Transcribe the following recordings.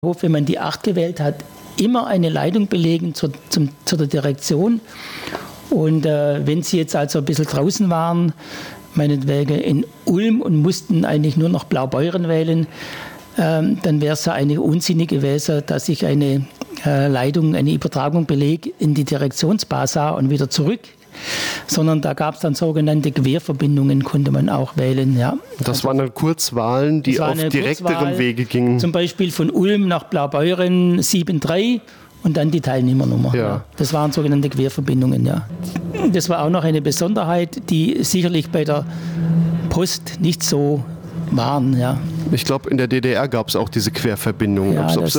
wenn man die 8 gewählt hat, immer eine Leitung belegen zu der Direktion. Und wenn Sie jetzt also ein bisschen draußen waren, meinetwegen in Ulm und mussten eigentlich nur noch Blaubeuren wählen, dann wäre es ja eine unsinnige gewesen, dass ich eine Leitung, eine Übertragung belege in die Direktionsbasa und wieder zurück. Sondern da gab es dann sogenannte Querverbindungen, konnte man auch wählen. Ja. Das waren dann Kurzwahlen, die auf direkterem Wege gingen. Zum Beispiel von Ulm nach Blaubeuren 7-3 und dann die Teilnehmernummer. Ja. Ja. Das waren sogenannte Querverbindungen. Ja. Das war auch noch eine Besonderheit, die sicherlich bei der Post nicht so waren. Ja. Ich glaube, in der DDR gab es auch diese Querverbindungen. Ja, Ob es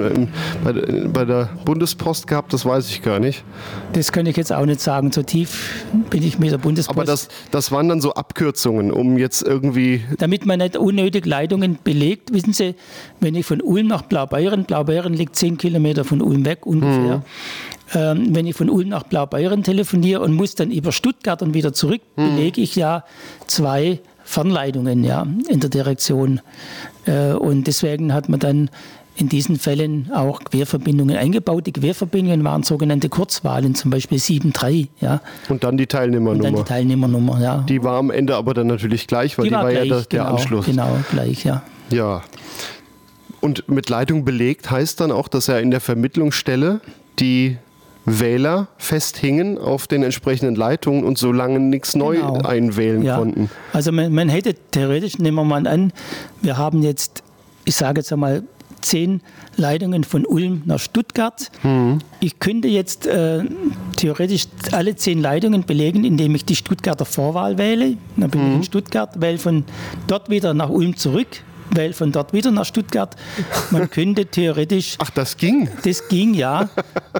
bei der Bundespost gab, das weiß ich gar nicht. Das kann ich jetzt auch nicht sagen. So tief bin ich mit der Bundespost. Aber das waren dann so Abkürzungen, um jetzt irgendwie... Damit man nicht unnötig Leitungen belegt. Wissen Sie, wenn ich von Ulm nach Blaubeuren liegt 10 Kilometer von Ulm weg ungefähr. Wenn ich von Ulm nach Blaubeuren telefoniere und muss dann über Stuttgart und wieder zurück, belege ich ja 2 Fernleitungen, ja, in der Direktion. Und deswegen hat man dann in diesen Fällen auch Querverbindungen eingebaut. Die Querverbindungen waren sogenannte Kurzwahlen, zum Beispiel 7-3. Ja. Und dann die Teilnehmernummer. Ja. Die war am Ende aber dann natürlich gleich, weil die war gleich, ja der Anschluss. Genau, gleich, ja. Ja. Und mit Leitung belegt heißt dann auch, dass er in der Vermittlungsstelle die Wähler festhingen auf den entsprechenden Leitungen und so lange nichts neu einwählen konnten. Also man hätte theoretisch, nehmen wir mal an, wir haben jetzt, ich sage jetzt einmal, 10 Leitungen von Ulm nach Stuttgart. Ich könnte jetzt theoretisch alle 10 Leitungen belegen, indem ich die Stuttgarter Vorwahl wähle. Dann bin ich in Stuttgart, wähle von dort wieder nach Ulm zurück, wähle von dort wieder nach Stuttgart. Man könnte theoretisch... Ach, das ging? Das ging, ja.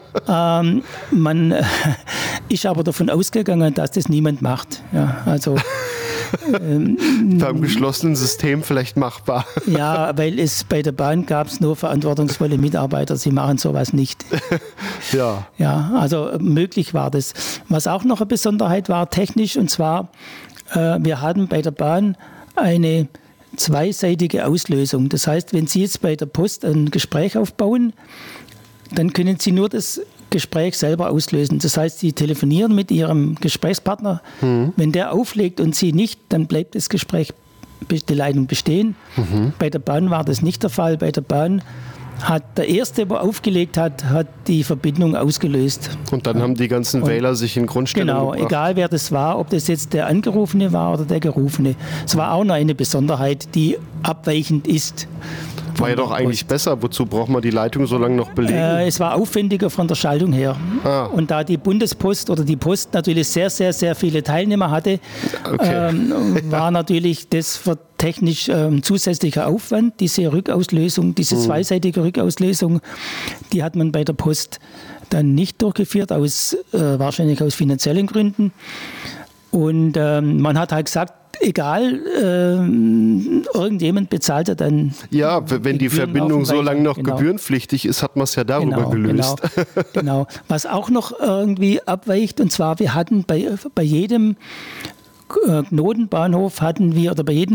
Man ist aber davon ausgegangen, dass das niemand macht. Ja, also... beim geschlossenen System vielleicht machbar. Ja, weil es bei der Bahn gab es nur verantwortungsvolle Mitarbeiter, sie machen sowas nicht. Ja. Ja, also möglich war das. Was auch noch eine Besonderheit war, technisch, und zwar, wir hatten bei der Bahn eine zweiseitige Auslösung. Das heißt, wenn Sie jetzt bei der Post ein Gespräch aufbauen, dann können Sie nur das Gespräch selber auslösen. Das heißt, Sie telefonieren mit Ihrem Gesprächspartner. Wenn der auflegt und Sie nicht, dann bleibt das Gespräch, die Leitung bestehen. Bei der Bahn war das nicht der Fall. Bei der Bahn hat der Erste, der aufgelegt hat, die Verbindung ausgelöst. Und dann haben die ganzen Wähler sich in Grundstellung gebracht. Egal wer das war, ob das jetzt der Angerufene war oder der Gerufene. Es war auch noch eine Besonderheit, die abweichend ist. War ja doch eigentlich besser. Wozu braucht man die Leitung so lange noch belegen? Es war aufwendiger von der Schaltung her. Und da die Bundespost oder die Post natürlich sehr, sehr, sehr viele Teilnehmer hatte, war natürlich das für technisch zusätzlicher Aufwand. Diese Rückauslösung, diese zweiseitige Rückauslösung, die hat man bei der Post dann nicht durchgeführt, wahrscheinlich aus finanziellen Gründen. Und man hat halt gesagt, egal, irgendjemand bezahlt ja dann. Ja, wenn die Verbindung so lange noch gebührenpflichtig ist, hat man es ja darüber gelöst. Genau. Was auch noch irgendwie abweicht, und zwar, wir hatten bei jedem Knotenbahnhof hatten wir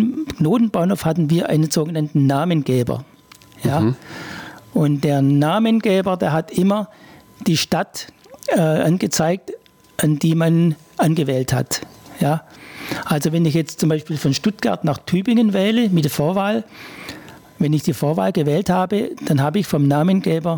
einen sogenannten Namengeber. Ja? Und der Namengeber, der hat immer die Stadt angezeigt, an die man angewählt hat. Ja? Also wenn ich jetzt zum Beispiel von Stuttgart nach Tübingen wähle mit der Vorwahl, wenn ich die Vorwahl gewählt habe, dann habe ich vom Namengeber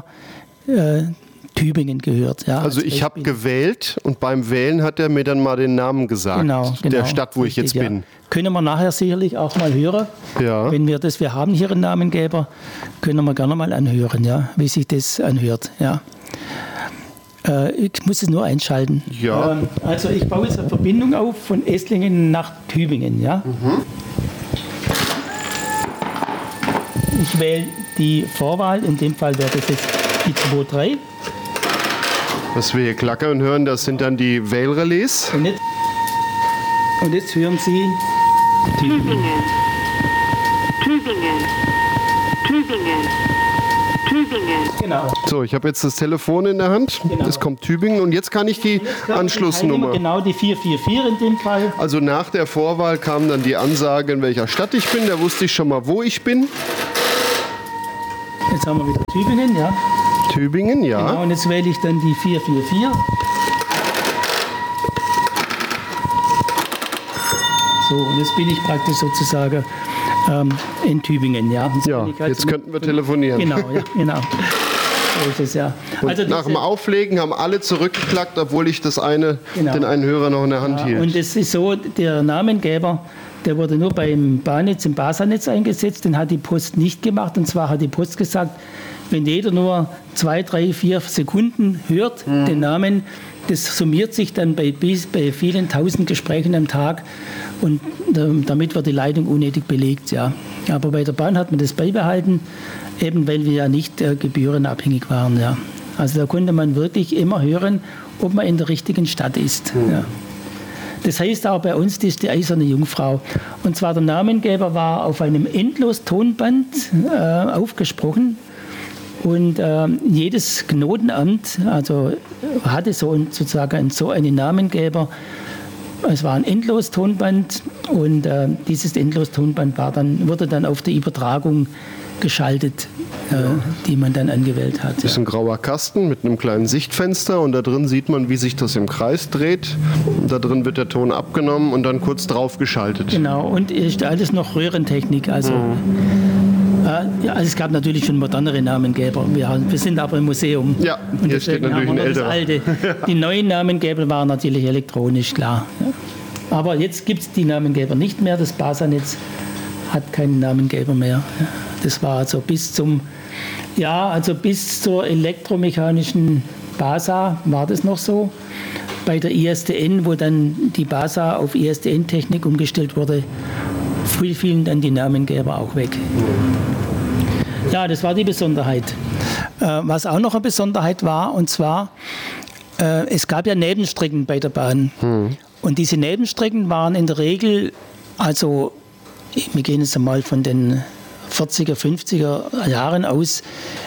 Tübingen gehört. Ja, also ich habe gewählt und beim Wählen hat er mir dann mal den Namen gesagt, der Stadt, wo ich jetzt bin. Können wir nachher sicherlich auch mal hören. Ja. Wenn wir haben hier einen Namengeber, können wir gerne mal anhören, ja, wie sich das anhört. Ja. Ich muss es nur einschalten. Ja. Also ich baue jetzt eine Verbindung auf von Esslingen nach Tübingen. Ja? Ich wähle die Vorwahl, in dem Fall wäre das jetzt die 2-3. Was wir hier klackern hören, das sind dann die Wählrelais. Und jetzt hören Sie Tübingen. Tübingen. Tübingen. Tübingen. Genau. So, ich habe jetzt das Telefon in der Hand. Genau. Es kommt Tübingen und jetzt kann ich die Anschlussnummer. Genau, die 444 in dem Fall. Also nach der Vorwahl kam dann die Ansage, in welcher Stadt ich bin. Da wusste ich schon mal, wo ich bin. Jetzt haben wir wieder Tübingen, ja. Tübingen, ja. Genau, und jetzt wähle ich dann die 444. So, und jetzt bin ich praktisch sozusagen in Tübingen, ja. Jetzt könnten wir telefonieren. Genau, ja, genau. So ist es, ja. Also nach dem Auflegen haben alle zurückgeklackt, obwohl ich den einen Hörer noch in der Hand hielt. Und es ist so, der Namengeber, der wurde nur beim Bahnnetz, im BASA-Netz eingesetzt, den hat die Post nicht gemacht. Und zwar hat die Post gesagt, wenn jeder nur 2, 3, 4 Sekunden hört, den Namen, das summiert sich dann bei vielen tausend Gesprächen am Tag und damit wird die Leitung unnötig belegt. Ja. Aber bei der Bahn hat man das beibehalten, eben weil wir ja nicht gebührenabhängig waren. Ja. Also da konnte man wirklich immer hören, ob man in der richtigen Stadt ist. Ja. Das heißt auch bei uns, das ist die eiserne Jungfrau. Und zwar der Namengeber war auf einem Endlos-Tonband aufgesprochen. Und jedes Knotenamt hatte sozusagen so einen Namengeber. Es war ein Endlos-Tonband und dieses Endlos-Tonband wurde dann auf die Übertragung geschaltet, die man dann angewählt hat. Das ist ein grauer Kasten mit einem kleinen Sichtfenster und da drin sieht man, wie sich das im Kreis dreht. Und da drin wird der Ton abgenommen und dann kurz drauf geschaltet. Genau, und ist alles noch Röhrentechnik. Also es gab natürlich schon modernere Namengeber. Wir sind aber im Museum. Ja, hier steht natürlich ein älterer. Alte. Die neuen Namengeber waren natürlich elektronisch, klar. Aber jetzt gibt es die Namengeber nicht mehr. Das BASA-Netz hat keinen Namengeber mehr. Das war also bis zur elektromechanischen BASA war das noch so. Bei der ISDN, wo dann die BASA auf ISDN-Technik umgestellt wurde, fielen dann die Namengeber auch weg. Ja, das war die Besonderheit. Was auch noch eine Besonderheit war, und zwar, es gab ja Nebenstrecken bei der Bahn. Und diese Nebenstrecken waren in der Regel, also wir gehen jetzt einmal von den 40er, 50er Jahren aus,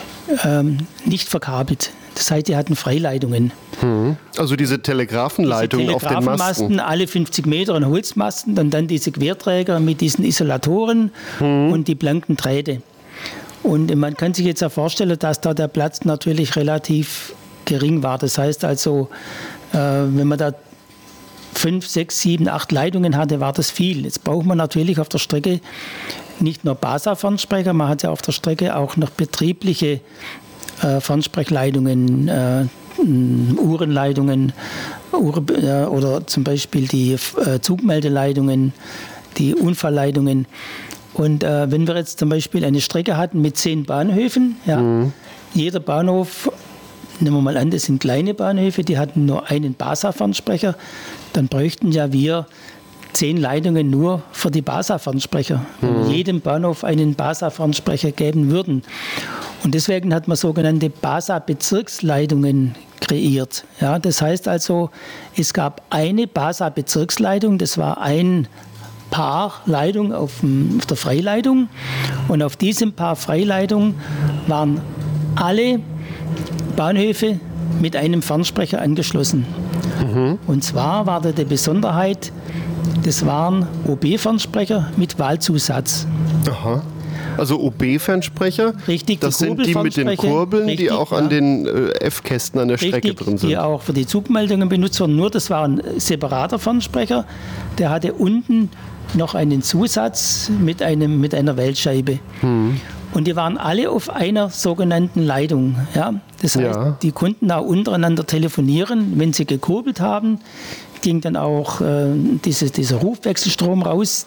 nicht verkabelt. Das heißt, die hatten Freileitungen. Also diese Telegrafenleitungen auf den Masten. Alle 50 Meter an Holzmasten, und dann diese Querträger mit diesen Isolatoren und die blanken Drähte. Und man kann sich jetzt ja vorstellen, dass da der Platz natürlich relativ gering war. Das heißt also, wenn man da 5, 6, 7, 8 Leitungen hatte, war das viel. Jetzt braucht man natürlich auf der Strecke nicht nur BASA-Fernsprecher, man hat ja auf der Strecke auch noch betriebliche Fernsprechlleitungen, Uhrenleitungen oder zum Beispiel die Zugmeldeleitungen, die Unfallleitungen. Und wenn wir jetzt zum Beispiel eine Strecke hatten mit 10 Bahnhöfen, jeder Bahnhof, nehmen wir mal an, das sind kleine Bahnhöfe, die hatten nur einen BASA-Fernsprecher, dann bräuchten ja wir 10 Leitungen nur für die BASA-Fernsprecher, wenn wir jedem Bahnhof einen BASA-Fernsprecher geben würden. Und deswegen hat man sogenannte BASA-Bezirksleitungen kreiert. Ja, das heißt also, es gab eine BASA-Bezirksleitung, das war ein Paar Leitung auf der Freileitung. Und auf diesem Paar Freileitung waren alle Bahnhöfe mit einem Fernsprecher angeschlossen. Und zwar war da die Besonderheit, das waren OB-Fernsprecher mit Wahlzusatz. Aha. Also OB-Fernsprecher, richtig, das sind die mit den Kurbeln, richtig, die auch an den F-Kästen an der Strecke drin sind. Die auch für die Zugmeldungen benutzt wurden. Nur das war ein separater Fernsprecher, der hatte unten noch einen Zusatz mit einer Wählscheibe. Und die waren alle auf einer sogenannten Leitung. Ja? Das heißt, die konnten auch untereinander telefonieren. Wenn sie gekurbelt haben, ging dann auch dieser Rufwechselstrom raus.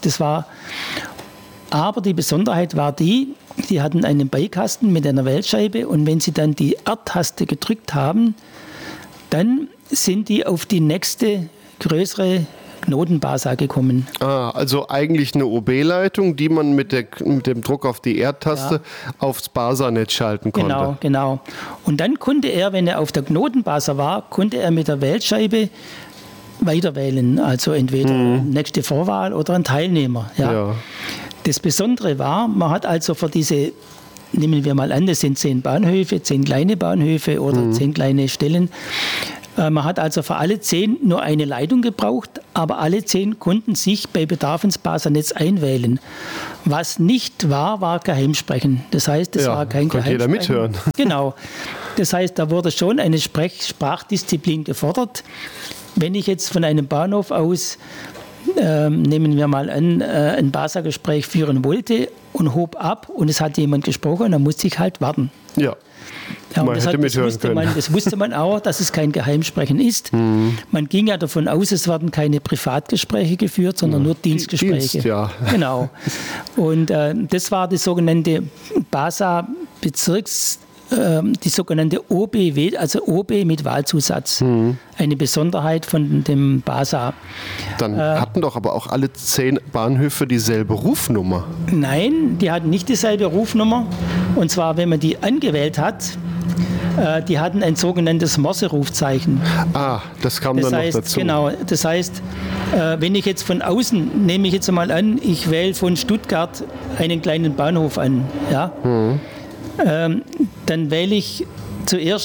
Aber die Besonderheit war die hatten einen Beikasten mit einer Wählscheibe, und wenn sie dann die R-Taste gedrückt haben, dann sind die auf die nächste größere Knotenbasa gekommen. Also eigentlich eine OB-Leitung, die man mit dem Druck auf die R-Taste aufs BASA-Netz schalten konnte. Genau. Und dann konnte er, wenn er auf der Knotenbasa war, konnte er mit der Wählscheibe weiterwählen. Also entweder nächste Vorwahl oder ein Teilnehmer. Ja. Das Besondere war, man hat also für diese, nehmen wir mal an, das sind 10 Bahnhöfe, 10 kleine Bahnhöfe oder 10 kleine Stellen. Man hat also für alle 10 nur eine Leitung gebraucht, aber alle 10 konnten sich bei Bedarf ins BASA-Netz einwählen. Was nicht war Geheimsprechen. Das heißt, es war kein konnte jeder Geheimsprechen. mithören. Genau. Das heißt, da wurde schon eine Sprachdisziplin gefordert. Wenn ich jetzt von einem Bahnhof aus, nehmen wir mal an, ein BASA-Gespräch führen wollte und hob ab und es hat jemand gesprochen, dann musste ich halt warten. Ja. Ja, Man hätte mithören können. Das wusste man auch, dass es kein Geheimsprechen ist. Man ging ja davon aus, es werden keine Privatgespräche geführt, sondern nur Dienstgespräche. Dienst, ja. Genau. Und das war die sogenannte die sogenannte OBW, also OB mit Wahlzusatz. Eine Besonderheit von dem BASA. Dann hatten doch aber auch alle 10 Bahnhöfe dieselbe Rufnummer. Nein, die hatten nicht dieselbe Rufnummer. Und zwar, wenn man die angewählt hat, die hatten ein sogenanntes Morse-Rufzeichen. Das kam dann noch dazu. Genau, das heißt, wenn ich jetzt von außen, nehme ich jetzt mal an, ich wähle von Stuttgart einen kleinen Bahnhof an, ja, dann wähle ich zuerst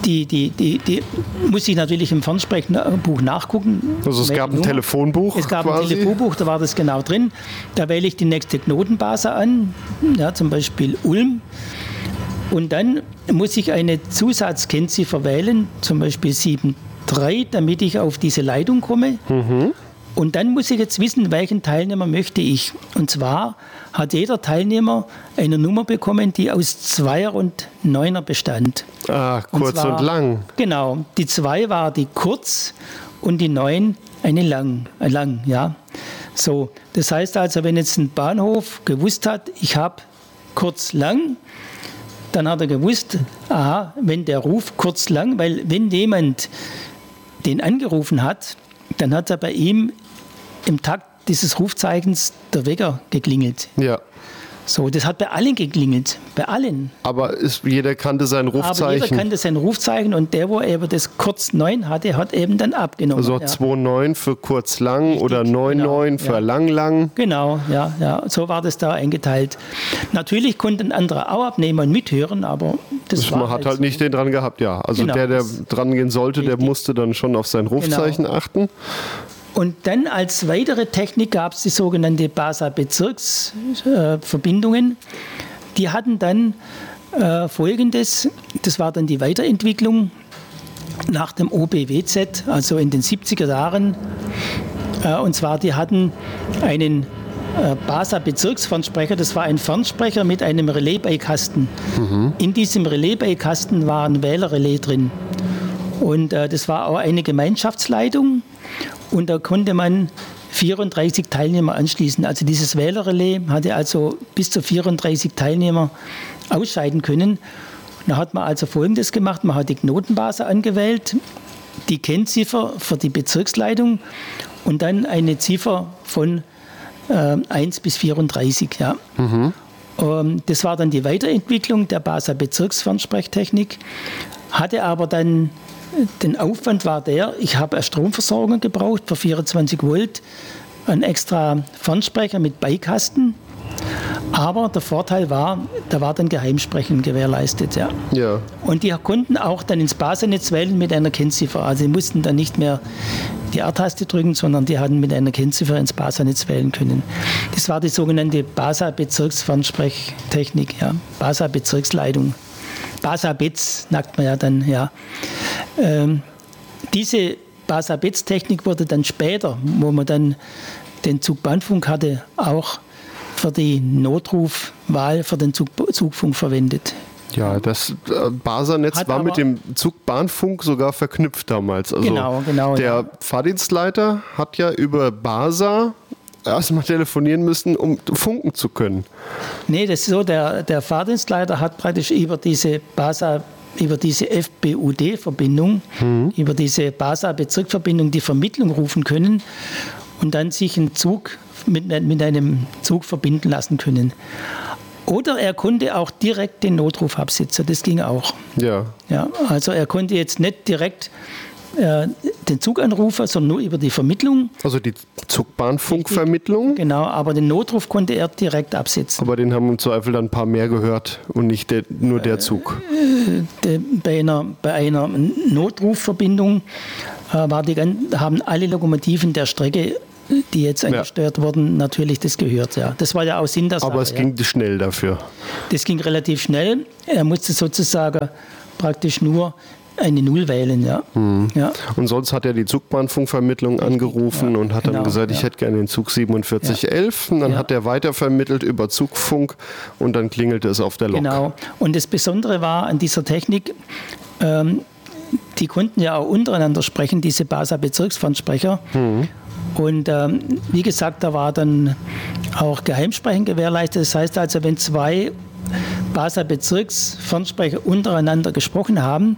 muss ich natürlich im Fernsprechenbuch nachgucken. Also es gab ein Telefonbuch. Es gab ein Telefonbuch, da war das genau drin. Da wähle ich die nächste Knotenbase an, ja, zum Beispiel Ulm. Und dann muss ich eine Zusatzkennziffer wählen, zum Beispiel 73, damit ich auf diese Leitung komme. Und dann muss ich jetzt wissen, welchen Teilnehmer möchte ich. Und zwar hat jeder Teilnehmer eine Nummer bekommen, die aus 2er und 9er bestand. Kurz und lang. Genau. Die 2 war die kurz und die 9 eine lang, ja. So, das heißt also, wenn jetzt ein Bahnhof gewusst hat, ich habe kurz lang, dann hat er gewusst, wenn der Ruf kurz lang, weil wenn jemand den angerufen hat, dann hat er bei ihm im Takt dieses Rufzeichens der Wecker geklingelt. Ja. So, das hat bei allen geklingelt, bei allen. Aber jeder kannte sein Rufzeichen. Aber jeder kannte sein Rufzeichen und der, wo eben das kurz 9 hatte, hat eben dann abgenommen. Also 2,9 für kurz lang oder 9,9 für lang. Genau, ja, so war das da eingeteilt. Natürlich konnten andere auch abnehmen und mithören, aber das war man hat halt so. nicht den dran gehabt, ja. Also Genau, der dran gehen sollte, der musste dann schon auf sein Rufzeichen achten. Und dann als weitere Technik gab es die sogenannte BASA-Bezirksverbindungen. Die hatten dann Folgendes, das war dann die Weiterentwicklung nach dem OBWZ, also in den 70er Jahren. Und zwar, die hatten einen BASA-Bezirksfernsprecher, das war ein Fernsprecher mit einem Relaisbeikasten. In diesem Relaisbeikasten war ein Wählerrelais drin. Und das war auch eine Gemeinschaftsleitung. Und da konnte man 34 Teilnehmer anschließen. Also dieses Wählerrelais hatte also bis zu 34 Teilnehmer ausscheiden können. Da hat man also Folgendes gemacht. Man hat die Knotenbase angewählt, die Kennziffer für die Bezirksleitung und dann eine Ziffer von 1 bis 34. Ja. Das war dann die Weiterentwicklung der BASA-Bezirksfernsprechtechnik, hatte aber dann den Aufwand war ich habe eine Stromversorgung gebraucht für 24 Volt, einen extra Fernsprecher mit Beikasten. Aber der Vorteil war, da war dann Geheimsprechen gewährleistet. Ja. Und die konnten auch dann ins BASA-Netz wählen mit einer Kennziffer. Also die mussten dann nicht mehr die R-Taste drücken, sondern die hatten mit einer Kennziffer ins BASA-Netz wählen können. Das war die sogenannte BASA-Bezirksfernsprechtechnik, ja. BASA-Bezirksleitung. BASA-Betz, sagt man ja dann, ja. Diese BASA-Betz-Technik wurde dann später, wo man dann den Zugbahnfunk hatte, auch für die Notrufwahl für den Zugfunk verwendet. Ja, das BASA-Netz war mit dem Zugbahnfunk sogar verknüpft damals. Also genau. Der Fahrdienstleiter hat ja über BASA erstmal telefonieren müssen, um funken zu können. Nee, das ist so, der Fahrdienstleiter hat praktisch über diese FBUD-Verbindung, über diese BASA-Bezirksverbindung die Vermittlung rufen können und dann sich einen Zug mit einem Zug verbinden lassen können. Oder er konnte auch direkt den Notruf absetzen, das ging auch. Ja, also er konnte jetzt nicht direkt den Zug anrufen, sondern nur über die Vermittlung. Also die Zugbahnfunkvermittlung? Genau, aber den Notruf konnte er direkt absetzen. Aber den haben im Zweifel dann ein paar mehr gehört und nicht nur der Zug. Bei einer Notrufverbindung haben alle Lokomotiven der Strecke die jetzt angesteuert wurden, natürlich das gehört. Ja. Das war ja auch Sinn der Sache. Aber es ging schnell dafür. Das ging relativ schnell. Er musste sozusagen praktisch nur eine Null wählen. Ja. Ja. Und sonst hat er die Zugbahnfunkvermittlung angerufen und hat dann gesagt, ich hätte gerne den Zug 4711. Und dann hat er weitervermittelt über Zugfunk und dann klingelte es auf der Lok. Genau. Und das Besondere war an dieser Technik, die konnten ja auch untereinander sprechen, diese BASA-Bezirksfernsprecher. Und wie gesagt, da war dann auch Geheimsprechen gewährleistet. Das heißt also, wenn zwei BASA-Bezirksfernsprecher untereinander gesprochen haben,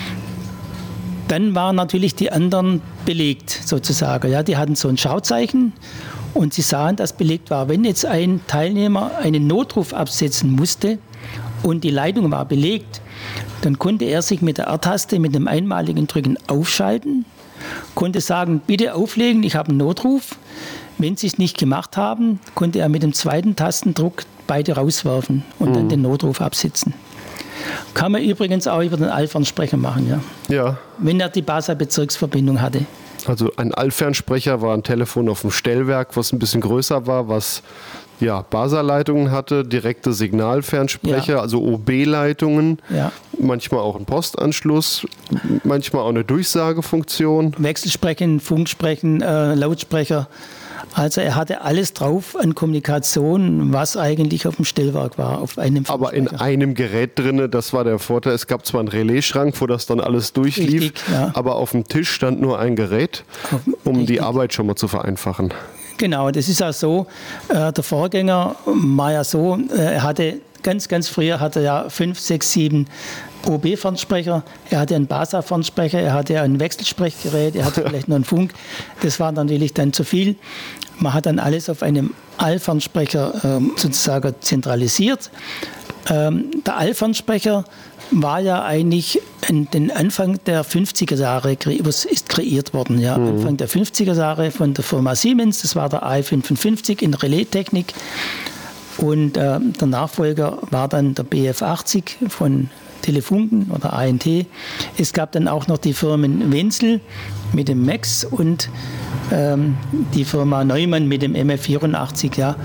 dann waren natürlich die anderen belegt sozusagen. Ja, die hatten so ein Schauzeichen und sie sahen, dass belegt war. Wenn jetzt ein Teilnehmer einen Notruf absetzen musste und die Leitung war belegt, dann konnte er sich mit der R-Taste, mit einem einmaligen Drücken aufschalten, konnte sagen, bitte auflegen, ich habe einen Notruf. Wenn sie es nicht gemacht haben, konnte er mit dem zweiten Tastendruck beide rauswerfen und dann den Notruf absetzen. Kann man übrigens auch über den Allfernsprecher machen, Ja. wenn er die BASA-Bezirksverbindung hatte. Also ein Allfernsprecher war ein Telefon auf dem Stellwerk, was ein bisschen größer war, was BASA-Leitungen hatte, direkte Signalfernsprecher, also OB-Leitungen, manchmal auch ein Postanschluss, manchmal auch eine Durchsagefunktion. Wechselsprechen, Funksprechen, Lautsprecher. Also er hatte alles drauf an Kommunikation, was eigentlich auf dem Stellwerk war, auf einem Aber in einem Gerät drin, das war der Vorteil. Es gab zwar einen Relaisschrank, wo das dann alles durchlief, Richtig, ja. aber auf dem Tisch stand nur ein Gerät, um die Arbeit schon mal zu vereinfachen. Genau, das ist auch so. Der Vorgänger war ja so, er hatte ganz früher hatte er 5, 6, 7 OB-Fernsprecher, er hatte einen BASA-Fernsprecher, er hatte ein Wechselsprechgerät, er hatte vielleicht noch einen Funk. Das war natürlich dann zu viel. Man hat dann alles auf einem Allfernsprecher sozusagen zentralisiert. Der Allfernsprecher war ja eigentlich in den Anfang der 50er Jahre ist kreiert worden. Ja. Anfang der 50er Jahre von der Firma Siemens, das war der AI-55 in Relaistechnik. Und der Nachfolger war dann der BF80 von Telefunken oder ANT. Es gab dann auch noch die Firmen Wenzel mit dem Max und die Firma Neumann mit dem MF84. Ja.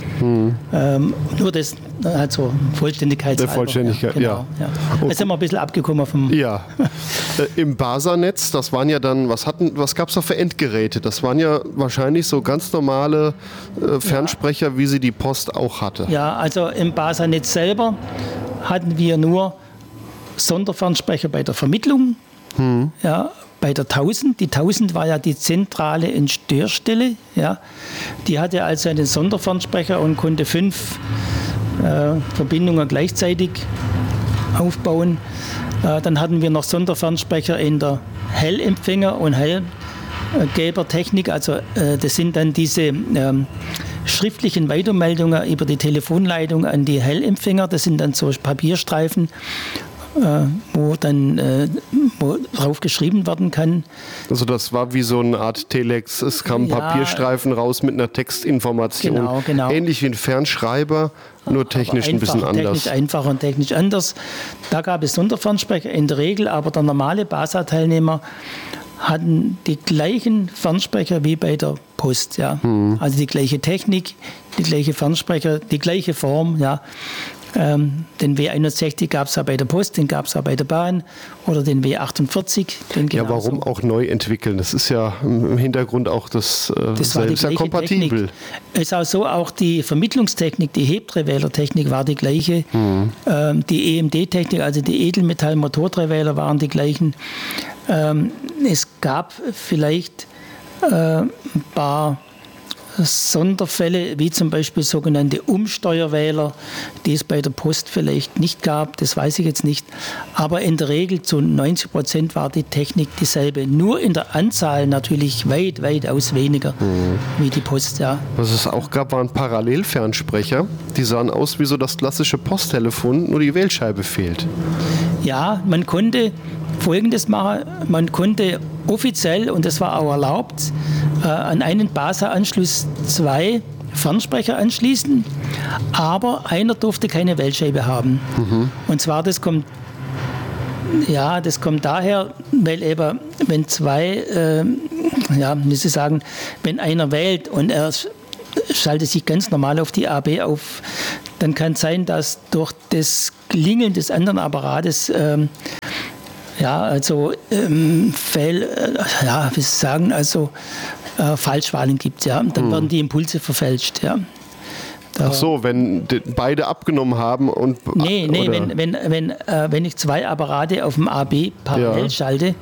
Nur das, also Vollständigkeitshalber. Der Vollständigkeit, ja. Da sind wir ein bisschen abgekommen vom... Ja. Im BASA-Netz, das waren ja dann, was gab es da für Endgeräte? Das waren ja wahrscheinlich so ganz normale Fernsprecher, wie sie die Post auch hatte. Ja, also im BASA-Netz selber hatten wir nur Sonderfernsprecher bei der Vermittlung, ja, bei der 1000. Die 1000 war ja die zentrale Entstörstelle. Ja. Die hatte also einen Sonderfernsprecher und konnte 5 Verbindungen gleichzeitig aufbauen. Dann hatten wir noch Sonderfernsprecher in der Hellempfänger- und Hellgebertechnik. Also das sind dann diese schriftlichen Weitermeldungen über die Telefonleitung an die Hellempfänger. Das sind dann so Papierstreifen, wo drauf geschrieben werden kann. Also das war wie so eine Art Telex. Es kam ein Papierstreifen raus mit einer Textinformation. Genau. Ähnlich wie ein Fernschreiber, nur technisch ein bisschen anders. Technisch einfacher und technisch anders. Da gab es Sonderfernsprecher in der Regel, aber der normale BASA-Teilnehmer hatten die gleichen Fernsprecher wie bei der Post. Ja. Also die gleiche Technik, die gleiche Fernsprecher, die gleiche Form. Ja. Den W61 gab es ja bei der Post, den gab es ja bei der Bahn oder den W48. Ja, warum auch neu entwickeln? Das ist ja im Hintergrund auch das ist ja kompatibel. Es ist auch so, auch die Vermittlungstechnik, die Hebdrehwählertechnik war die gleiche. Die EMD-Technik, also die Edelmetall-Motordrehwähler waren die gleichen. Es gab vielleicht ein paar Sonderfälle, wie zum Beispiel sogenannte Umsteuerwähler, die es bei der Post vielleicht nicht gab, das weiß ich jetzt nicht. Aber in der Regel zu 90% war die Technik dieselbe. Nur in der Anzahl natürlich weitaus weniger wie die Post. Ja. Was es auch gab, waren Parallelfernsprecher. Die sahen aus wie so das klassische Posttelefon, nur die Wählscheibe fehlt. Ja, man konnte Folgendes machen. Man konnte offiziell, und das war auch erlaubt, an einen BASA-Anschluss 2 Fernsprecher anschließen, aber einer durfte keine Wählscheibe haben. Und zwar, das kommt Ja, das kommt daher, weil eben, wenn zwei, wie Sie sagen, wenn einer wählt und er schaltet sich ganz normal auf die AB auf, dann kann es sein, dass durch das Klingeln des anderen Apparates Falschwahlen gibt, ja. Dann werden die Impulse verfälscht, ja. Ach so, wenn beide abgenommen haben und... Nee, wenn ich zwei Apparate auf dem AB parallel schalte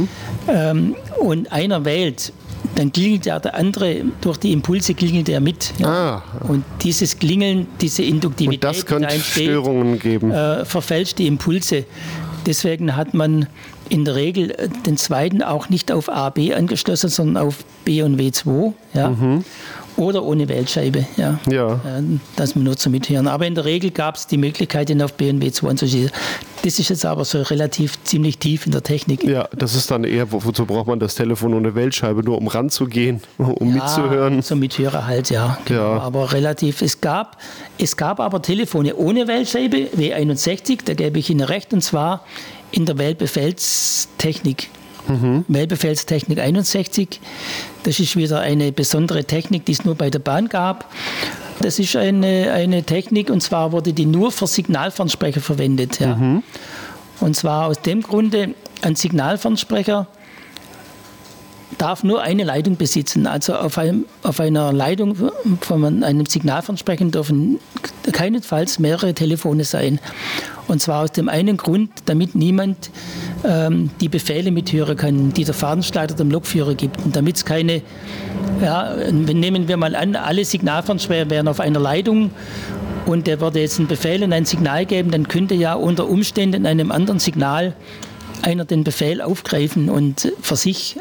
und einer wählt, dann klingelt ja der andere, durch die Impulse klingelt er mit. Ja. Und dieses Klingeln, diese Induktivität, und das könnte Störungen geben. Verfälscht die Impulse. Deswegen hat man in der Regel den zweiten auch nicht auf AB angeschlossen, sondern auf B und W2. Ja. Oder ohne Wählscheibe, das wir nur zum Mithören. Aber in der Regel gab es die Möglichkeit, den auf B und W2 anzuschließen. Das ist jetzt aber so relativ ziemlich tief in der Technik. Ja, das ist dann eher, wozu braucht man das Telefon ohne Wählscheibe? Nur um ranzugehen, um mitzuhören? Zum Mithörer halt, ja. Genau. Ja. Aber relativ, es gab aber Telefone ohne Wählscheibe, W61, da gebe ich Ihnen recht, und zwar in der Wählbefehlstechnik. Wählbefehlstechnik 61. Das ist wieder eine besondere Technik, die es nur bei der Bahn gab. Das ist eine Technik, und zwar wurde die nur für Signalfernsprecher verwendet. Ja. Und zwar aus dem Grunde, ein Signalfernsprecher darf nur eine Leitung besitzen. Also auf einer Leitung von einem Signalfernsprecher dürfen keinesfalls mehrere Telefone sein. Und zwar aus dem einen Grund, damit niemand die Befehle mithören kann, die der Fahrdienstleiter dem Lokführer gibt. Und damit es keine, nehmen wir mal an, alle Signalfernsprecher wären auf einer Leitung und der würde jetzt einen Befehl und ein Signal geben, dann könnte ja unter Umständen in einem anderen Signal einer den Befehl aufgreifen und für sich,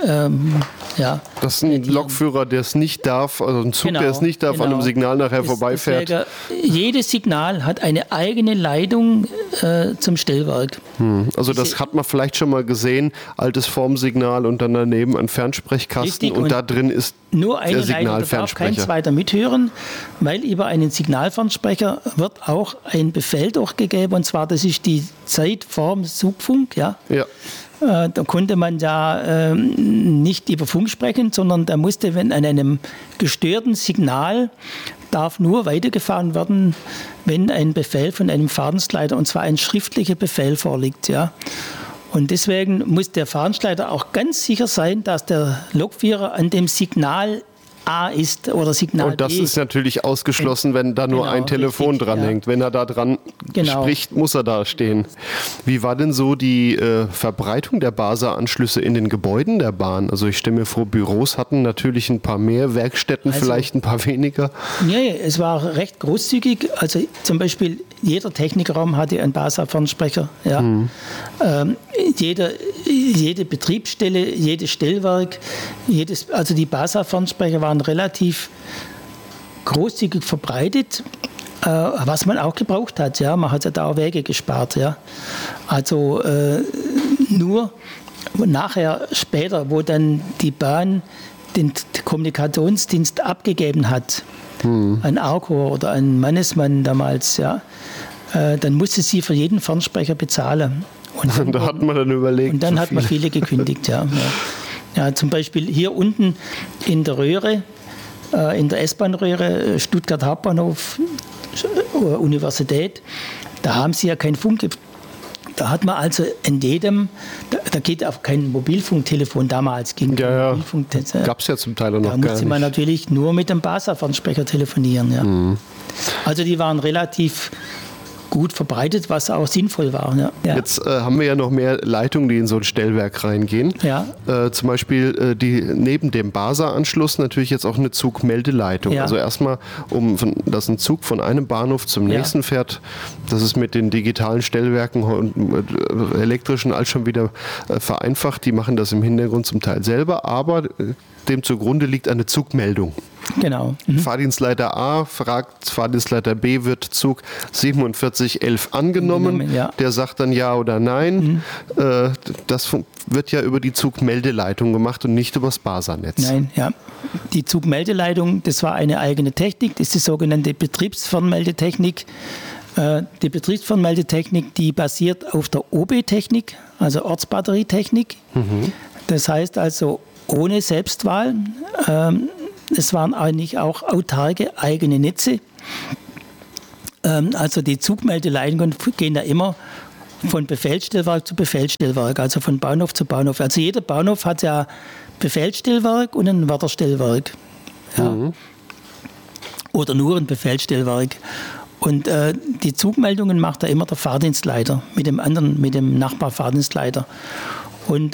Das ist ein Lokführer, der es nicht darf, also ein Zug, der es nicht darf, an einem Signal nachher vorbeifährt. Jedes Signal hat eine eigene Leitung zum Stellwerk. Also das hat man vielleicht schon mal gesehen, altes Formsignal und dann daneben ein Fernsprechkasten und da drin ist nur eine der Signalfernsprecher. Leitung, da darf kein zweiter mithören, weil über einen Signalfernsprecher wird auch ein Befehl durchgegeben, und zwar das ist die Zeit vorm Zugfunk. Ja. Da konnte man ja nicht über Funk sprechen, sondern da musste, wenn an einem gestörten Signal darf nur weitergefahren werden, wenn ein Befehl von einem Fahrdienstleiter, und zwar ein schriftlicher Befehl vorliegt. Ja. Und deswegen muss der Fahrdienstleiter auch ganz sicher sein, dass der Lokführer an dem Signal A ist oder Signal B. Und das ist natürlich ausgeschlossen, wenn da nur ein Telefon dranhängt. Wenn er da dran spricht, muss er da stehen. Wie war denn so die Verbreitung der BASA-Anschlüsse in den Gebäuden der Bahn? Also ich stelle mir vor, Büros hatten natürlich ein paar mehr, Werkstätten vielleicht ein paar weniger. Nee, es war recht großzügig. Also zum Beispiel jeder Technikraum hatte einen BASA-Fernsprecher. Ja. Jede Betriebsstelle, jedes Stellwerk, also die BASA-Fernsprecher waren relativ großzügig verbreitet, was man auch gebraucht hat. Ja. Man hat ja da auch Wege gespart. Ja. Also nur nachher, später, wo dann die Bahn den Kommunikationsdienst abgegeben hat, an Arco oder an Mannesmann damals, ja, dann musste sie für jeden Fernsprecher bezahlen. Und da hat man dann überlegt. Und dann hat man viele gekündigt, ja. Ja, zum Beispiel hier unten in der Röhre, in der S-Bahn-Röhre, Stuttgart Hauptbahnhof, Universität, da haben sie ja kein Funk. Da hat man also in jedem, da geht auch kein Mobilfunktelefon damals. Gab es ja zum Teil auch noch gar nicht. Da musste man natürlich nur mit dem BASA-Fernsprecher telefonieren. Ja. Also die waren relativ gut verbreitet, was auch sinnvoll war. Ja. Jetzt haben wir ja noch mehr Leitungen, die in so ein Stellwerk reingehen. Ja. Zum Beispiel die neben dem BASA-Anschluss natürlich jetzt auch eine Zugmeldeleitung. Ja. Also erstmal, dass ein Zug von einem Bahnhof zum nächsten fährt, das ist mit den digitalen Stellwerken und elektrischen all schon wieder vereinfacht. Die machen das im Hintergrund zum Teil selber, aber dem zugrunde liegt eine Zugmeldung. Genau. Fahrdienstleiter A fragt Fahrdienstleiter B, wird Zug 4711 angenommen. Ja. Der sagt dann ja oder nein. Das wird ja über die Zugmeldeleitung gemacht und nicht über das BASA-Netz. Nein, ja. Die Zugmeldeleitung, das war eine eigene Technik. Das ist die sogenannte Betriebsfernmeldetechnik. Die Betriebsfernmeldetechnik, die basiert auf der OB-Technik, also Ortsbatterietechnik. Das heißt also ohne Selbstwahl. Es waren eigentlich auch autarke eigene Netze. Also die Zugmeldeleitungen gehen da immer von Befehlsstellwerk zu Befehlsstellwerk, also von Bahnhof zu Bahnhof. Also jeder Bahnhof hat ja Befehlsstellwerk und ein Wärterstellwerk. Ja. Oder nur ein Befehlsstellwerk. Und die Zugmeldungen macht da immer der Fahrdienstleiter mit dem Nachbarfahrdienstleiter. Und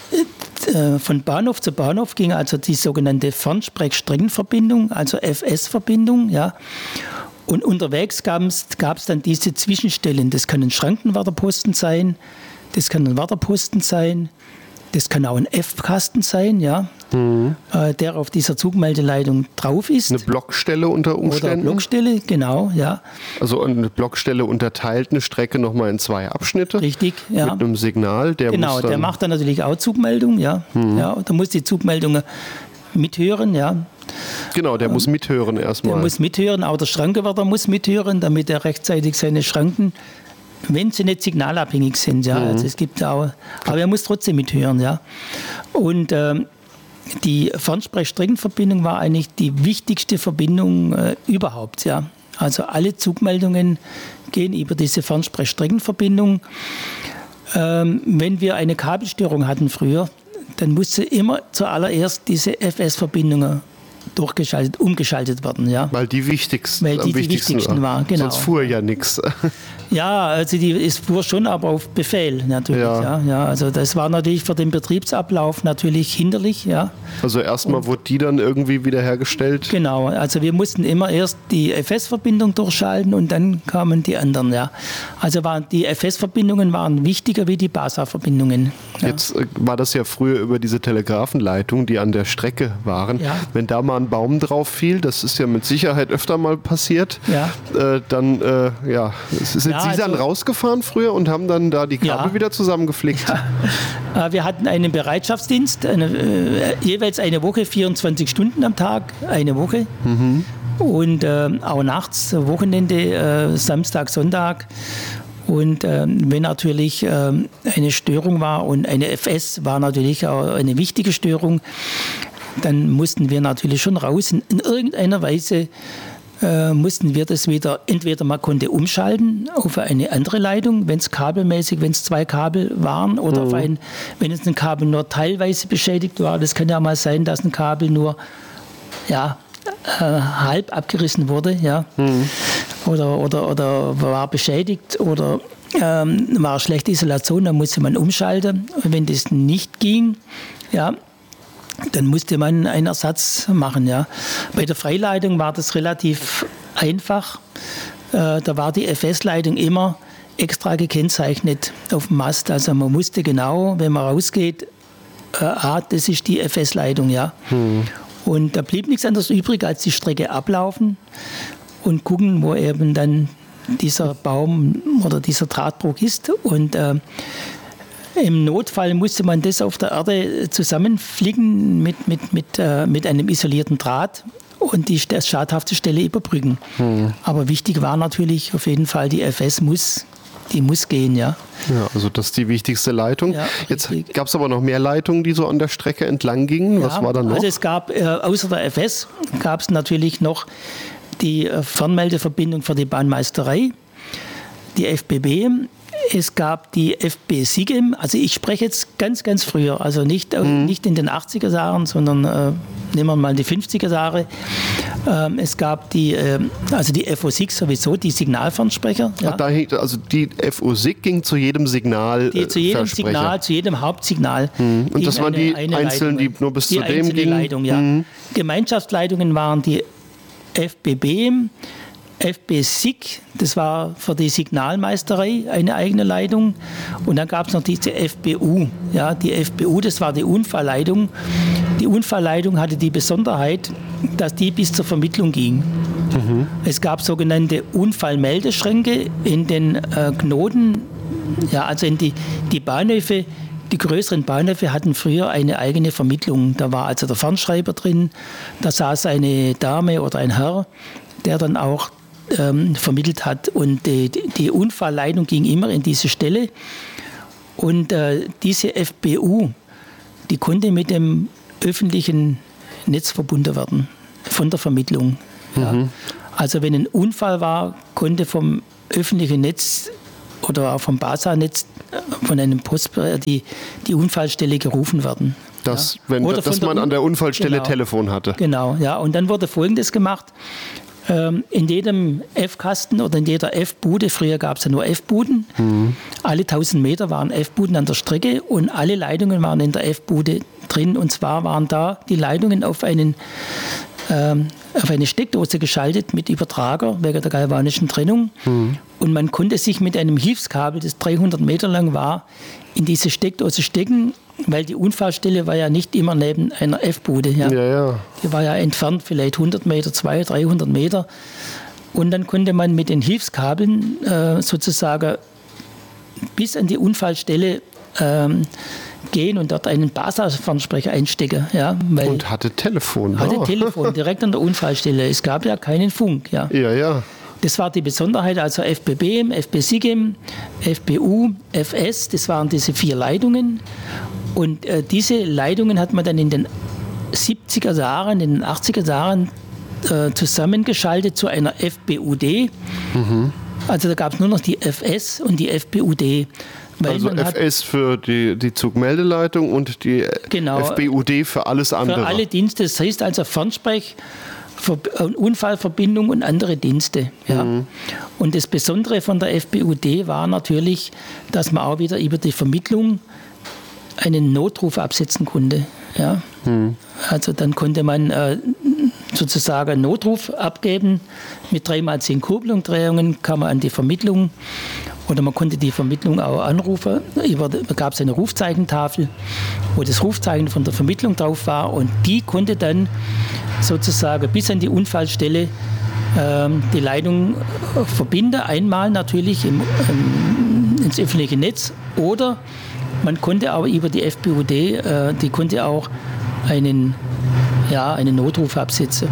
von Bahnhof zu Bahnhof ging also die sogenannte Fernsprechstreckenverbindung, also FS-Verbindung, ja. Und unterwegs gab es dann diese Zwischenstellen. Das kann ein Schrankenwärterposten sein, das kann ein Wärterposten sein, das kann auch ein F-Kasten sein, ja, der auf dieser Zugmeldeleitung drauf ist. Eine Blockstelle unter Umständen? Oder eine Blockstelle, genau, ja. Also eine Blockstelle unterteilt eine Strecke nochmal in 2 Abschnitte. Richtig, ja. Mit einem Signal, der macht dann natürlich auch Zugmeldung, ja. Ja, da muss die Zugmeldung mithören, ja. Genau, der muss mithören erstmal. Der muss mithören, auch der Schrankenwärter muss mithören, damit er rechtzeitig seine Schranken, wenn sie nicht signalabhängig sind, ja. Also es gibt auch, aber er muss trotzdem mithören, ja. Und die Fernsprechstreckenverbindung war eigentlich die wichtigste Verbindung überhaupt, ja. Also alle Zugmeldungen gehen über diese Fernsprechstreckenverbindung. Wenn wir eine Kabelstörung hatten früher, dann musste immer zuallererst diese FS-Verbindung umgeschaltet werden. Ja. Weil die wichtigsten waren. Genau. Sonst fuhr ja nichts. Ja, also es fuhr schon, aber auf Befehl natürlich. Ja, also das war natürlich für den Betriebsablauf natürlich hinderlich. Ja. Also erstmal wurde die dann irgendwie wiederhergestellt? Genau, also wir mussten immer erst die FS-Verbindung durchschalten und dann kamen die anderen. Ja. Also die FS-Verbindungen waren wichtiger wie die BASA-Verbindungen. Ja. Jetzt war das ja früher über diese Telegrafenleitungen, die an der Strecke waren. Ja. Wenn da mal ein Baum drauf fiel, das ist ja mit Sicherheit öfter mal passiert, dann sind Sie dann rausgefahren früher und haben dann da die Kabel wieder zusammengeflickt? Ja. Wir hatten einen Bereitschaftsdienst, jeweils eine Woche, 24 Stunden am Tag, eine Woche. Und auch nachts, Wochenende, Samstag, Sonntag. Und wenn natürlich eine Störung war und eine FS war natürlich auch eine wichtige Störung, dann mussten wir natürlich schon raus. In irgendeiner Weise mussten wir das wieder, entweder man konnte umschalten auf eine andere Leitung, wenn es kabelmäßig, wenn es 2 Kabel waren, oder wenn es ein Kabel nur teilweise beschädigt war. Das kann ja mal sein, dass ein Kabel nur halb abgerissen wurde, ja. Oder war beschädigt oder war schlechte Isolation, dann musste man umschalten. Und wenn das nicht ging, ja, dann musste man einen Ersatz machen. Ja. Bei der Freileitung war das relativ einfach. Da war die FS-Leitung immer extra gekennzeichnet auf dem Mast. Also man wusste genau, wenn man rausgeht, das ist die FS-Leitung. Ja. Und da blieb nichts anderes übrig, als die Strecke ablaufen und gucken, wo eben dann dieser Baum oder dieser Drahtbruch ist. Und im Notfall musste man das auf der Erde zusammenflicken mit einem isolierten Draht und die schadhafte Stelle überbrücken. Aber wichtig war natürlich auf jeden Fall, die FS muss gehen, ja. Ja, also das ist die wichtigste Leitung. Ja, jetzt gab es aber noch mehr Leitungen, die so an der Strecke entlang gingen. Was war da noch? Also es gab, außer der FS, gab es natürlich noch die Fernmeldeverbindung für die Bahnmeisterei, die FBB. Es gab die FB Sigem, also ich spreche jetzt ganz, ganz früher, also nicht in den 80er Jahren, sondern nehmen wir mal die 50er Jahre. Es gab die FO-SIG sowieso, die Signalfernsprecher. Ja. Also die FO-SIG ging zu jedem Signal. Zu jedem Signal, zu jedem Hauptsignal. Und das waren die einzelnen, die nur bis zu dem gingen? Leitung, ja. Gemeinschaftsleitungen waren die FBB, FB SIG, das war für die Signalmeisterei eine eigene Leitung. Und dann gab es noch diese FBU. Ja, die FBU, das war die Unfallleitung. Die Unfallleitung hatte die Besonderheit, dass die bis zur Vermittlung ging. Es gab sogenannte Unfallmeldeschränke in den Knoten, ja, also in die Bahnhöfe. Die größeren Bahnhöfe hatten früher eine eigene Vermittlung. Da war also der Fernschreiber drin, da saß eine Dame oder ein Herr, der dann auch vermittelt hat. Und die Unfallleitung ging immer in diese Stelle. Und diese FBU, die konnte mit dem öffentlichen Netz verbunden werden, von der Vermittlung. Ja. Also wenn ein Unfall war, konnte vom öffentlichen Netz oder auch vom BASA-Netz von einem Postbereiter die Unfallstelle gerufen werden. Dass man an der Unfallstelle Telefon hatte. Genau, ja. Und dann wurde Folgendes gemacht. In jedem F-Kasten oder in jeder F-Bude, früher gab es ja nur F-Buden, alle 1000 Meter waren F-Buden an der Strecke und alle Leitungen waren in der F-Bude drin. Und zwar waren da die Leitungen auf eine Steckdose geschaltet mit Übertrager wegen der galvanischen Trennung. Und man konnte sich mit einem Hilfskabel, das 300 Meter lang war, in diese Steckdose stecken, weil die Unfallstelle war ja nicht immer neben einer F-Bude. Ja. Die war ja entfernt, vielleicht 100 Meter, 200, 300 Meter. Und dann konnte man mit den Hilfskabeln sozusagen bis an die Unfallstelle gehen und dort einen BASA-Fernsprecher einstecken. Ja, und hatte Telefon. Telefon, direkt an der Unfallstelle. Es gab ja keinen Funk. Ja. Das war die Besonderheit, also FBBM, FB-SIGEM, FBU, FS, das waren diese 4 Leitungen. Und diese Leitungen hat man dann in den 70er Jahren, in den 80er Jahren zusammengeschaltet zu einer FBUD. Also da gab es nur noch die FS und die FBUD. Also FS für die Zugmeldeleitung und die FBUD für alles andere. Für alle Dienste, das heißt also Fernsprech, Unfallverbindung und andere Dienste. Ja. Und das Besondere von der FBUD war natürlich, dass man auch wieder über die Vermittlung einen Notruf absetzen konnte. Ja. Also dann konnte man sozusagen einen Notruf abgeben. Mit 3x10 Kurbelumdrehungen kam man an die Vermittlung. Oder man konnte die Vermittlung auch anrufen. Da gab es eine Rufzeichentafel, wo das Rufzeichen von der Vermittlung drauf war. Und die konnte dann sozusagen bis an die Unfallstelle die Leitung verbinden. Einmal natürlich ins öffentliche Netz. Oder man konnte aber über die FBUD, die konnte auch einen Notruf absetzen.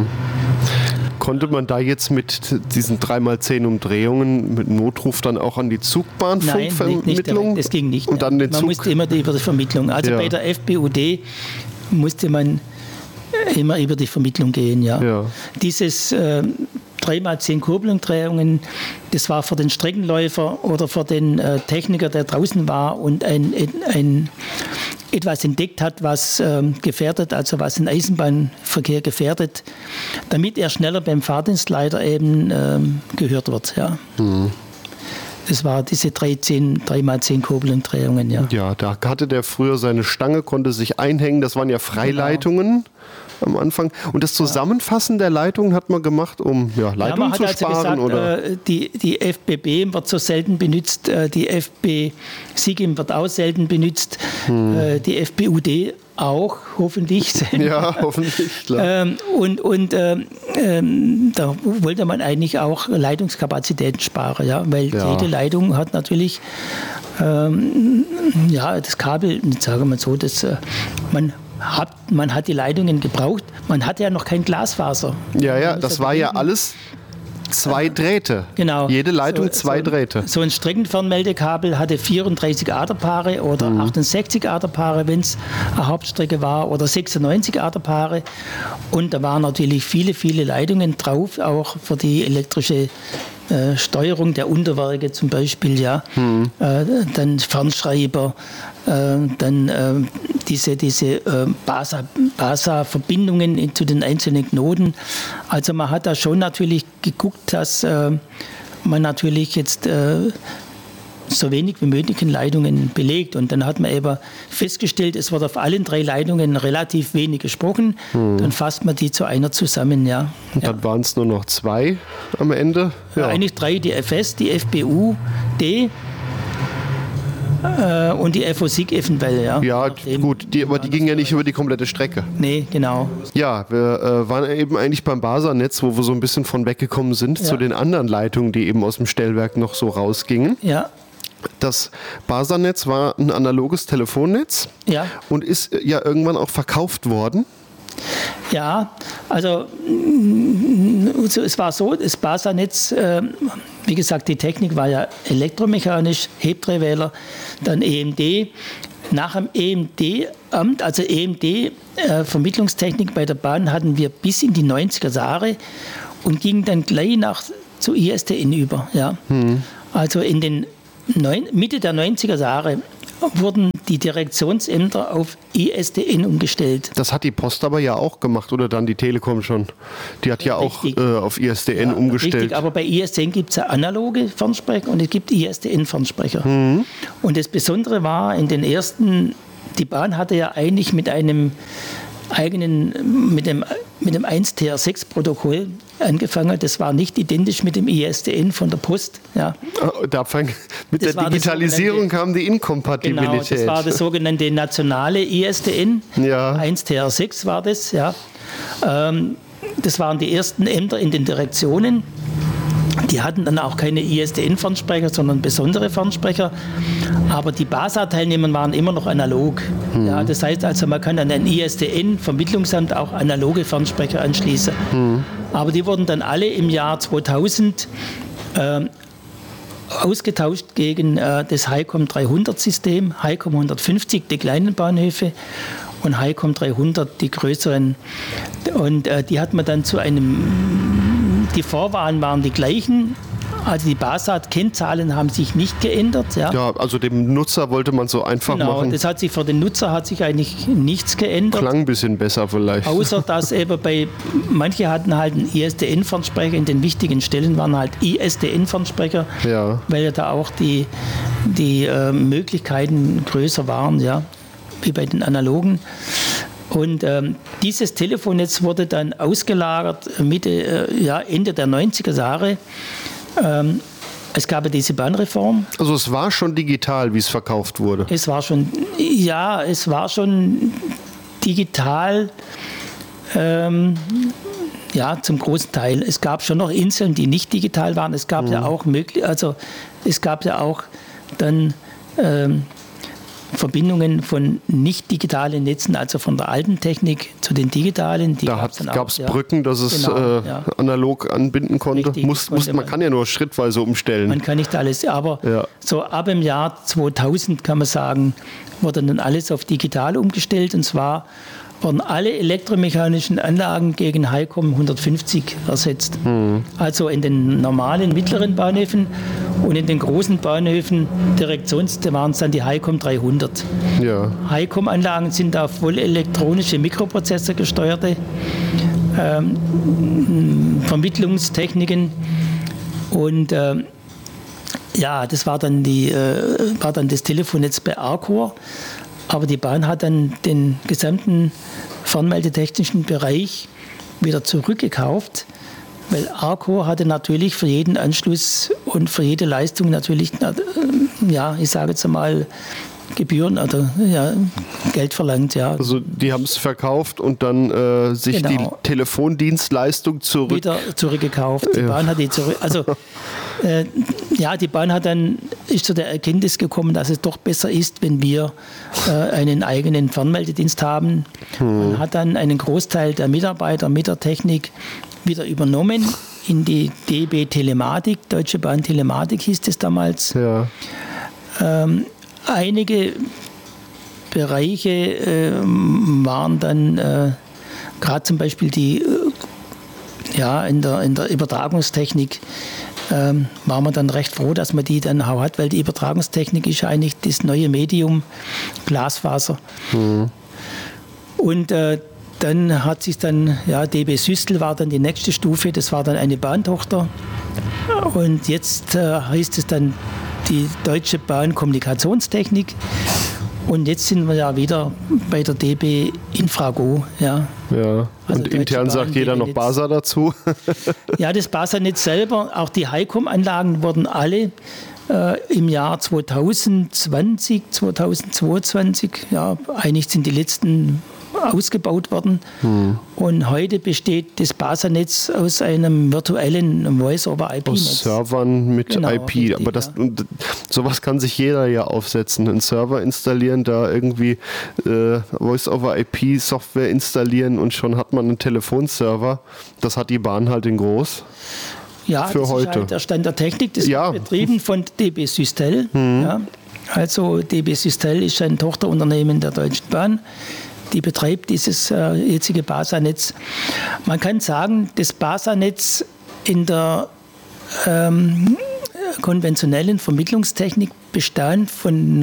Konnte man da jetzt mit diesen 3x10 Umdrehungen mit Notruf dann auch an die Zugbahnfunkvermittlung? Nein, das ging nicht. Und dann den man musste immer über die Vermittlung. Also bei der FBUD musste man immer über die Vermittlung gehen. Ja. Dieses 3x10 Kurbelumdrehungen, das war für den Streckenläufer oder für den Techniker, der draußen war und etwas entdeckt hat, was gefährdet, also was den Eisenbahnverkehr gefährdet, damit er schneller beim Fahrdienstleiter eben gehört wird. Ja. Das war diese 3x10 Kurbelumdrehungen. Ja, da hatte der früher seine Stange, konnte sich einhängen, das waren ja Freileitungen. Am Anfang. Und das Zusammenfassen der Leitungen hat man gemacht, um Leitungen zu sparen? Also gesagt, die FBB wird so selten benutzt, die FB-SIGEM wird auch selten benutzt, die FBUD auch, hoffentlich. Ja, hoffentlich, klar. Da wollte man eigentlich auch Leitungskapazitäten sparen, weil jede Leitung hat natürlich das Kabel, sagen wir so, man hat die Leitungen gebraucht. Man hatte ja noch kein Glasfaser. Ja, das war ja alles 2 Drähte. Genau. Jede Leitung 2 Drähte. So ein Streckenfernmeldekabel hatte 34 Aderpaare oder 68 Aderpaare, wenn es eine Hauptstrecke war, oder 96 Aderpaare. Und da waren natürlich viele, viele Leitungen drauf, auch für die elektrische Steuerung der Unterwerke zum Beispiel, dann Fernschreiber, dann diese BASA-Verbindungen zu den einzelnen Knoten. Also man hat da schon natürlich geguckt, dass man natürlich jetzt so wenig wie möglich in Leitungen belegt. Und dann hat man eben festgestellt, es wird auf allen 3 Leitungen relativ wenig gesprochen. Dann fasst man die zu einer zusammen. Und dann waren es nur noch 2 am Ende? Eigentlich 3, die FS, die FBUD und die FO-SIG eventuell. Ja, gut, aber die gingen ja nicht über die komplette Strecke. Nee, genau. Ja, wir waren eben eigentlich beim BASA-Netz, wo wir so ein bisschen von weggekommen sind, zu den anderen Leitungen, die eben aus dem Stellwerk noch so rausgingen. Ja. Das BASA-Netz war ein analoges Telefonnetz und ist ja irgendwann auch verkauft worden. Ja, also es war so, das BASA-Netz, wie gesagt, die Technik war ja elektromechanisch, Hebdrehwähler, dann EMD. Nach dem EMD-Amt, also EMD-Vermittlungstechnik bei der Bahn, hatten wir bis in die 90er Jahre und gingen dann gleich zu ISDN über. Ja. Also in den Mitte der 90er Jahre wurden die Direktionsämter auf ISDN umgestellt. Das hat die Post aber ja auch gemacht, oder dann die Telekom schon. Die hat ja auch auf ISDN umgestellt. Richtig, aber bei ISDN gibt es ja analoge Fernsprecher und es gibt ISDN-Fernsprecher. Und das Besondere war, die Bahn hatte ja eigentlich mit einem eigenen, mit dem 1TR6-Protokoll angefangen. Das war nicht identisch mit dem ISDN von der Post. Ja. Mit der Digitalisierung kam die Inkompatibilität. Genau, das war das sogenannte nationale ISDN. Ja. 1TR6 war das. Ja. Das waren die ersten Ämter in den Direktionen. Die hatten dann auch keine ISDN-Fernsprecher, sondern besondere Fernsprecher. Aber die BASA-Teilnehmer waren immer noch analog. Ja, das heißt also, man kann an ein ISDN-Vermittlungsamt auch analoge Fernsprecher anschließen. Aber die wurden dann alle im Jahr 2000 ausgetauscht gegen das HiCom 300-System, HiCom 150, die kleinen Bahnhöfe, und HiCom 300, die größeren. Und die hat man dann die Vorwahlen waren die gleichen. Also die BASA-Kennzahlen haben sich nicht geändert. Ja, also dem Nutzer wollte man so einfach machen. Das hat sich für den Nutzer eigentlich nichts geändert. Klang ein bisschen besser vielleicht. Außer dass eben manche hatten halt einen ISDN-Fernsprecher, in den wichtigen Stellen waren halt ISDN-Fernsprecher, weil ja da auch die Möglichkeiten größer waren, ja, wie bei den analogen. Und dieses Telefonnetz wurde dann ausgelagert Ende der 90er Jahre. Es gab ja diese Bahnreform. Also es war schon digital, wie es verkauft wurde? Es war schon digital, zum großen Teil. Es gab schon noch Inseln, die nicht digital waren. Es gab ja auch dann Verbindungen von nicht digitalen Netzen, also von der alten Technik zu den digitalen. Da gab es Brücken, dass es analog anbinden konnte. Richtig, man kann ja nur schrittweise umstellen. Man kann nicht alles, aber so ab dem Jahr 2000 kann man sagen, wurde dann alles auf digital umgestellt, und zwar wurden alle elektromechanischen Anlagen gegen HiCom 150 ersetzt. Also in den normalen mittleren Bahnhöfen und in den großen Bahnhöfen waren es dann die HiCom 300. Ja. HiCom-Anlagen sind auf voll elektronische Mikroprozessor gesteuerte Vermittlungstechniken, und das war dann das Telefonnetz bei Arcor. Aber die Bahn hat dann den gesamten fernmeldetechnischen Bereich wieder zurückgekauft, weil Arcor hatte natürlich für jeden Anschluss und für jede Leistung natürlich, ich sage jetzt einmal, Gebühren oder Geld verlangt. Ja. Also die haben es verkauft und dann sich die Telefondienstleistung wieder zurückgekauft. Die Bahn hat die zurück. Also die Bahn ist zu der Erkenntnis gekommen, dass es doch besser ist, wenn wir einen eigenen Fernmeldedienst haben. Man hat dann einen Großteil der Mitarbeiter mit der Technik wieder übernommen in die DB Telematik, Deutsche Bahn Telematik hieß es damals. Ja. Einige Bereiche waren dann gerade zum Beispiel in der Übertragungstechnik waren wir dann recht froh, dass man die dann auch hat, weil die Übertragungstechnik ist eigentlich das neue Medium Glasfaser. Und dann hat sich DB Süstel war dann die nächste Stufe, das war dann eine Bahntochter. Und jetzt heißt es dann die Deutsche Bahn Kommunikationstechnik. Und jetzt sind wir ja wieder bei der DB Infrago. Ja. Also und intern sagt jeder noch BASA dazu. Ja, das BASA-Netz selber, auch die HiCom-Anlagen wurden alle im Jahr 2020, 2022, eigentlich sind die letzten ausgebaut worden. Und heute besteht das BASA-Netz aus einem virtuellen Voice-over-IP-Netz. Aus Servern mit Genau, IP. richtig, Aber sowas kann sich jeder ja aufsetzen. Einen Server installieren, da irgendwie Voice-over-IP-Software installieren und schon hat man einen Telefonserver. Das hat die Bahn halt in groß. Ja, für das heute. ist halt der Stand der Technik. Das wird betrieben von DB Systel. Ja. Also DB Systel ist ein Tochterunternehmen der Deutschen Bahn. Die betreibt dieses jetzige BASA-Netz. Man kann sagen, das BASA-Netz in der konventionellen Vermittlungstechnik bestand von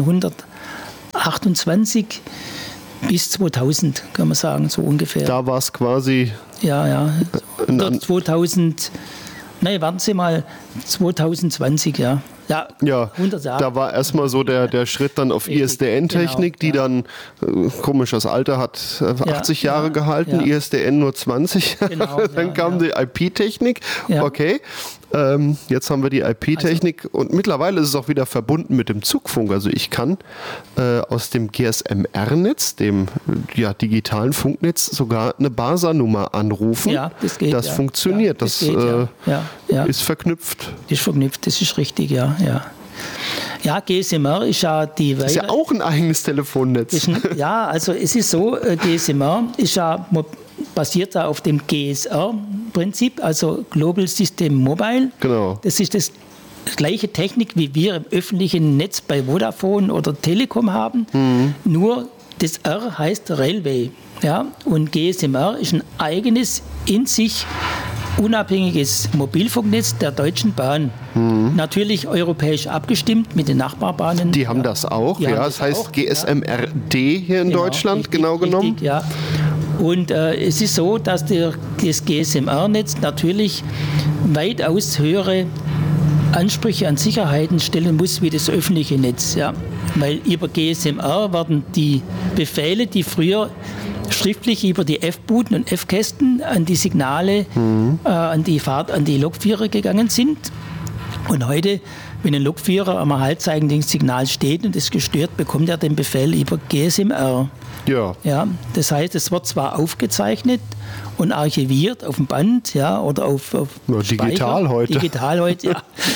1928 bis 2000, kann man sagen, so ungefähr. Da war es quasi... Ja. Oder 2000... Nein, warten Sie mal, 2020, ja. Ja, 100 Jahre. Da war erstmal so der Schritt dann auf ISDN-Technik, die dann, komisch, das Alter hat 80 Jahre gehalten, ISDN nur 20. Genau, dann kam die IP-Technik, okay. Jetzt haben wir die IP-Technik und mittlerweile ist es auch wieder verbunden mit dem Zugfunk. Also ich kann aus dem GSMR-Netz, dem digitalen Funknetz, sogar eine BASA-Nummer anrufen. Ja, das geht. Das funktioniert. Das geht, ist verknüpft. Das ist verknüpft, das ist richtig, ja. Ja, GSMR ist ja die Ist ja auch ein eigenes Telefonnetz. Also es ist so, GSMR ist ja basiert da auf dem GSR-Prinzip, also Global System Mobile. Genau. Das ist das gleiche Technik, wie wir im öffentlichen Netz bei Vodafone oder Telekom haben. Nur das R heißt Railway. Ja? Und GSMR ist ein eigenes, in sich unabhängiges Mobilfunknetz der Deutschen Bahn. Natürlich europäisch abgestimmt mit den Nachbarbahnen. Die haben das auch, das heißt GSMR-D hier in Deutschland, genau genommen. Richtig, ja. Und es ist so, dass das GSMR-Netz natürlich weitaus höhere Ansprüche an Sicherheiten stellen muss wie das öffentliche Netz. Ja. Weil über GSMR werden die Befehle, die früher schriftlich über die F-Buden und F-Kästen an die Signale, an die Lokführer gegangen sind. Und heute, wenn ein Lokführer am erhaltseigenden Signal steht und ist gestört, bekommt er den Befehl über GSMR. Ja, das heißt, es wird zwar aufgezeichnet und archiviert auf dem Band, oder auf digital heute. Digital heute,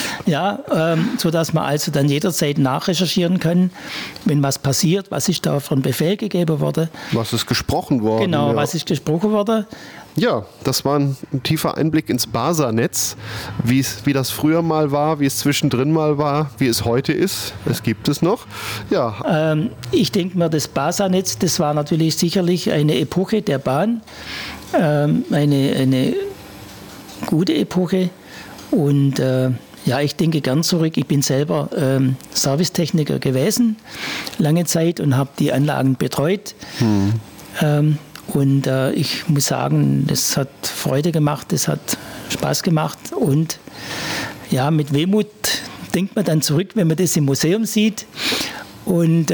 sodass man also dann jederzeit nachrecherchieren kann, wenn was passiert, was ist da für ein Befehl gegeben worden. Was ist gesprochen worden. Genau, was ist gesprochen worden. Ja, das war ein tiefer Einblick ins BASA-Netz, wie das früher mal war, wie es zwischendrin mal war, wie es heute ist. Es gibt es noch. Ja. Ich denke mir, das BASA-Netz, das war natürlich sicherlich eine Epoche der Bahn, eine gute Epoche. Und ich denke gern zurück. Ich bin selber Servicetechniker gewesen, lange Zeit, und habe die Anlagen betreut. Und ich muss sagen, das hat Freude gemacht, das hat Spaß gemacht. Und mit Wehmut denkt man dann zurück, wenn man das im Museum sieht. Und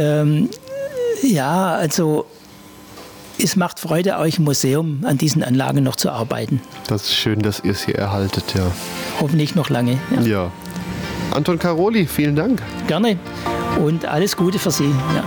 also es macht Freude, euch im Museum an diesen Anlagen noch zu arbeiten. Das ist schön, dass ihr es hier erhaltet, ja. Hoffentlich noch lange. Ja. Anton Karoli, vielen Dank. Gerne und alles Gute für Sie. Ja.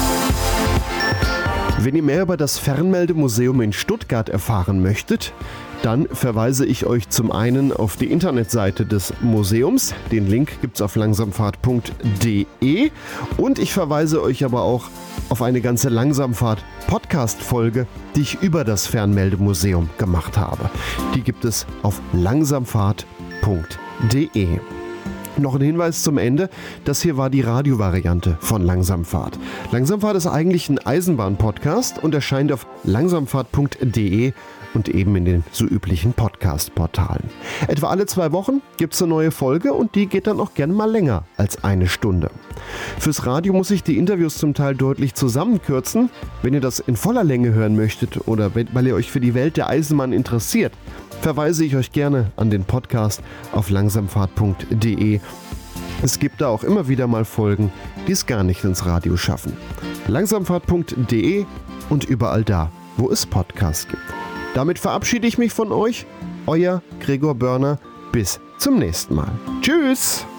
Wenn ihr mehr über das Fernmeldemuseum in Stuttgart erfahren möchtet, dann verweise ich euch zum einen auf die Internetseite des Museums. Den Link gibt es auf langsamfahrt.de. Und ich verweise euch aber auch auf eine ganze Langsamfahrt-Podcast-Folge, die ich über das Fernmeldemuseum gemacht habe. Die gibt es auf langsamfahrt.de. Noch ein Hinweis zum Ende. Das hier war die Radiovariante von Langsamfahrt. Langsamfahrt ist eigentlich ein Eisenbahn-Podcast und erscheint auf langsamfahrt.de und eben in den so üblichen Podcast-Portalen. Etwa alle 2 Wochen gibt es eine neue Folge und die geht dann auch gerne mal länger als 1 Stunde. Fürs Radio muss ich die Interviews zum Teil deutlich zusammenkürzen. Wenn ihr das in voller Länge hören möchtet oder weil ihr euch für die Welt der Eisenbahn interessiert, verweise ich euch gerne an den Podcast auf langsamfahrt.de. Es gibt da auch immer wieder mal Folgen, die es gar nicht ins Radio schaffen. Langsamfahrt.de und überall da, wo es Podcasts gibt. Damit verabschiede ich mich von euch. Euer Gregor Börner. Bis zum nächsten Mal. Tschüss!